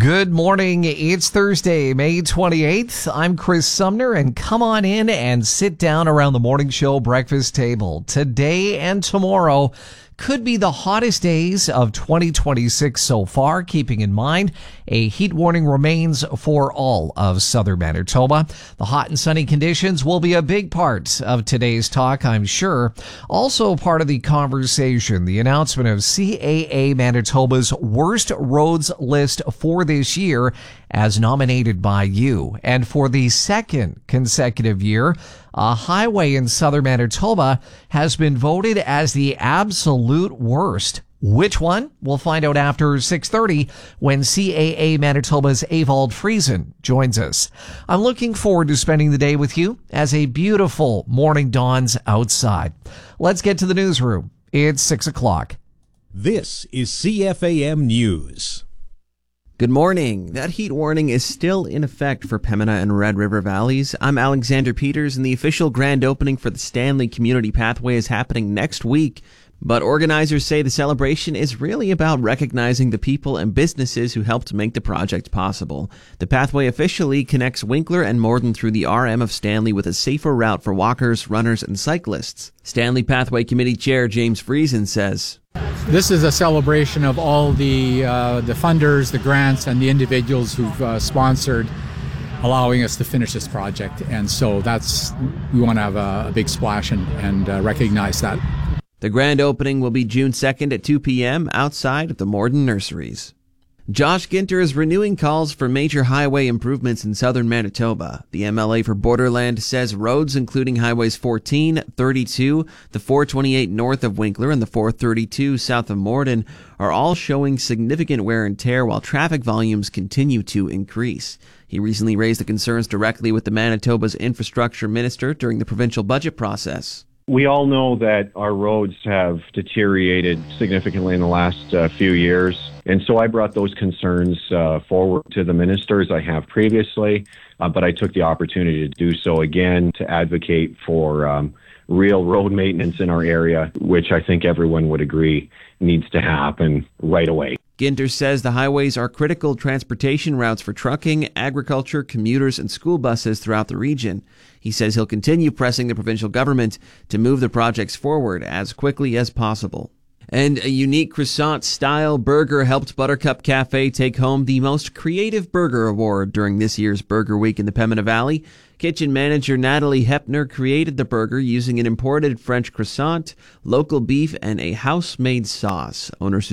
Good morning. It's Thursday, May 28th. I'm Chris Sumner, and come on in and sit down around the morning show breakfast table. Today and tomorrow could be the hottest days of 2026 so far, keeping in mind a heat warning remains for all of southern Manitoba. The hot and sunny conditions will be a big part of today's talk, I'm sure. Also part of the conversation, the announcement of CAA Manitoba's worst roads list for this year as nominated by you. And for the second consecutive year, a highway in southern Manitoba has been voted as the absolute worst. Which one? We'll find out after 6:30 when CAA Manitoba's Evald Friesen joins us. I'm looking forward to spending the day with you as a beautiful morning dawns outside. Let's get to the newsroom. It's 6 o'clock. This is CFAM News. Good morning. That heat warning is still in effect for Pembina and Red River Valleys. I'm Alexander Peters, and the official grand opening for the Stanley Community Pathway is happening next week. But organizers say the celebration is really about recognizing the people and businesses who helped make the project possible. The pathway officially connects Winkler and Morden through the RM of Stanley with a safer route for walkers, runners, and cyclists. Stanley Pathway Committee Chair James Friesen says, "This is a celebration of all the funders, the grants, and the individuals who've sponsored allowing us to finish this project. And so we want to have a big splash and recognize that." The grand opening will be June 2nd at 2 p.m. outside of the Morden Nurseries. Josh Ginter is renewing calls for major highway improvements in southern Manitoba. The MLA for Borderland says roads including highways 14, 32, the 428 north of Winkler and the 432 south of Morden are all showing significant wear and tear while traffic volumes continue to increase. He recently raised the concerns directly with the Manitoba's infrastructure minister during the provincial budget process. We all know that our roads have deteriorated significantly in the last few years. And so I brought those concerns forward to the minister as I have previously, but I took the opportunity to do so again to advocate for real road maintenance in our area, which I think everyone would agree needs to happen right away. Ginter says the highways are critical transportation routes for trucking, agriculture, commuters, and school buses throughout the region. He says he'll continue pressing the provincial government to move the projects forward as quickly as possible. And a unique croissant-style burger helped Buttercup Cafe take home the Most Creative Burger Award during this year's Burger Week in the Pembina Valley. Kitchen manager Natalie Hepner created the burger using an imported French croissant, local beef, and a house-made sauce. Owner